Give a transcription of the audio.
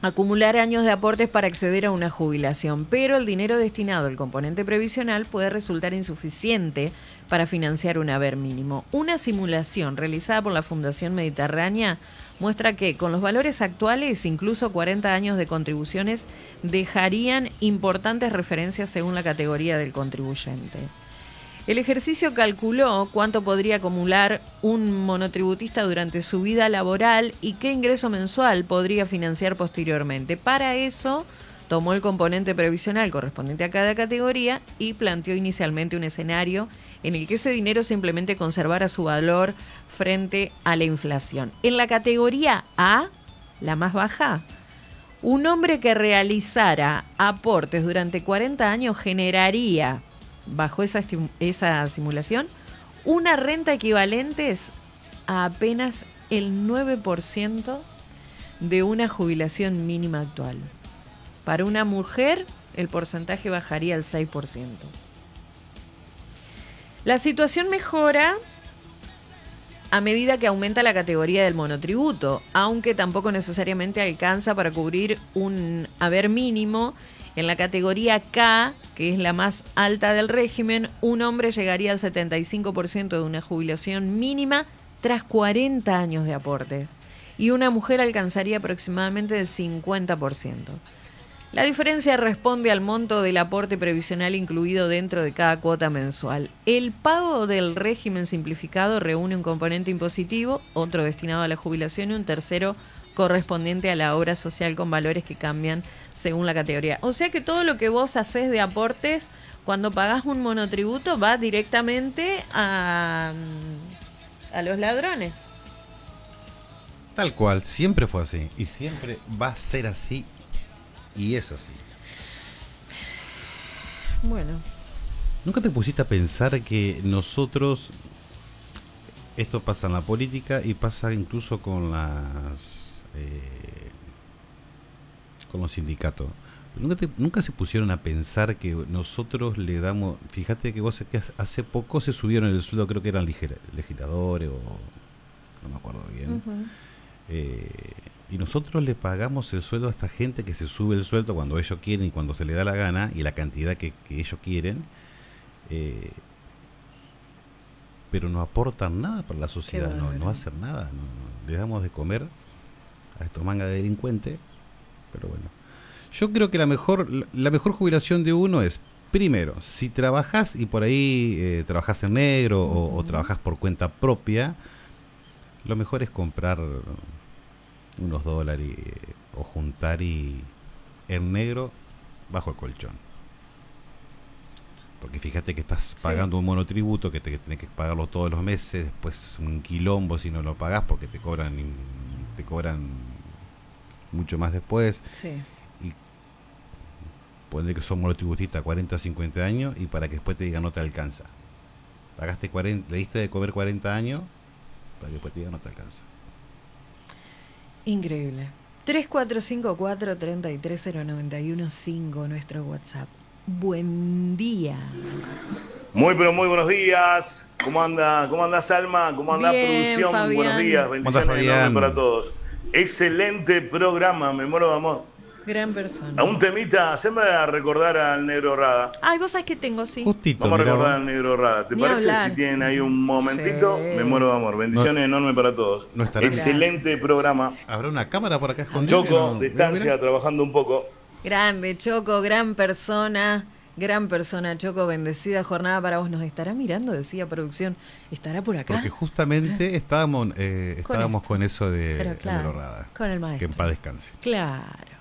acumular años de aportes para acceder a una jubilación, pero el dinero destinado al componente previsional puede resultar insuficiente para financiar un haber mínimo. Una simulación realizada por la Fundación Mediterránea muestra que con los valores actuales, incluso 40 años de contribuciones dejarían importantes referencias según la categoría del contribuyente. El ejercicio calculó cuánto podría acumular un monotributista durante su vida laboral y qué ingreso mensual podría financiar posteriormente. Para eso, tomó el componente previsional correspondiente a cada categoría y planteó inicialmente un escenario en el que ese dinero simplemente conservara su valor frente a la inflación. En la categoría A, la más baja, un hombre que realizara aportes durante 40 años generaría, bajo esa simulación, una renta equivalente a apenas el 9% de una jubilación mínima actual. Para una mujer, el porcentaje bajaría al 6%. La situación mejora a medida que aumenta la categoría del monotributo, aunque tampoco necesariamente alcanza para cubrir un haber mínimo. En la categoría K, que es la más alta del régimen, un hombre llegaría al 75% de una jubilación mínima tras 40 años de aporte, y una mujer alcanzaría aproximadamente el 50%. La diferencia responde al monto del aporte previsional incluido dentro de cada cuota mensual. El pago del régimen simplificado reúne un componente impositivo, otro destinado a la jubilación y un tercero correspondiente a la obra social con valores que cambian según la categoría. O sea que todo lo que vos hacés de aportes cuando pagás un monotributo va directamente a los ladrones. Tal cual, siempre fue así y siempre va a ser así y es así. Bueno. ¿Nunca te pusiste a pensar que nosotros, esto pasa en la política y pasa incluso con los sindicatos? ¿Nunca se pusieron a pensar que nosotros le damos, fíjate que vos que hace poco se subieron el sueldo, creo que eran legisladores o no me acuerdo bien, y nosotros le pagamos el sueldo a esta gente que se sube el sueldo cuando ellos quieren y cuando se le da la gana y la cantidad que ellos quieren, pero no aportan nada para la sociedad, no hacen nada, no, le damos de comer a estos mangas de delincuentes, pero bueno. Yo creo que la mejor jubilación de uno es, primero, si trabajás y por ahí trabajás en negro o trabajás por cuenta propia, lo mejor es comprar unos dólares o juntar y en negro bajo el colchón. Porque fíjate que estás pagando un monotributo que tenés que pagarlo todos los meses, después un quilombo si no lo pagás porque te cobran mucho más después. Sí. Poner que son monotributistas 40, 50 años y para que después te digan no te alcanza. Pagaste 40, le diste de comer 40 años para que después te digan no te alcanza. Increíble. 3454-330915, nuestro WhatsApp. Buen día. Muy pero muy buenos días. ¿Cómo anda Salma? ¿Cómo anda producción? Fabián. Buenos días, bendiciones enormes para todos. Excelente programa, me muero de amor. Gran persona. A un temita, haceme recordar al Negro Rada. Ay, vos sabés que tengo, sí. Justito, vamos a mirá, recordar al Negro Rada. ¿Te Ni parece? hablar. Si tienen ahí un momentito, Sí. me muero de amor. Bendiciones enormes para todos. No estará. Excelente programa. ¿Habrá una cámara por acá escondida? Choco, No, distancia, mira. trabajando un poco. Grande, Choco, gran persona, Choco, bendecida jornada para vos. Nos estará mirando, decía producción. ¿Estará por acá? Porque justamente estábamos con eso de Pero claro, Rada. con el maestro. Que en paz descanse. Claro.